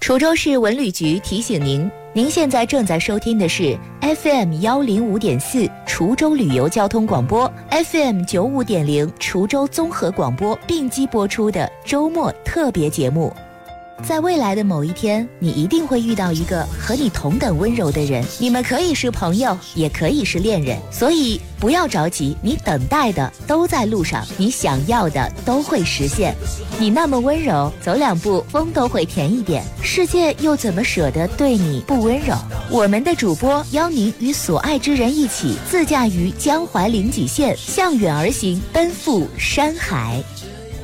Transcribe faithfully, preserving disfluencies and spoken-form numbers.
滁州市文旅局提醒您，您现在正在收听的是 F M 一零五点四 滁州旅游交通广播 ，F M 九五点零 滁州综合广播并机播出的周末特别节目。在未来的某一天，你一定会遇到一个和你同等温柔的人，你们可以是朋友，也可以是恋人，所以不要着急，你等待的都在路上，你想要的都会实现。你那么温柔，走两步风都会甜一点，世界又怎么舍得对你不温柔？我们的主播邀您与所爱之人一起自驾于江淮临济县，向远而行，奔赴山海。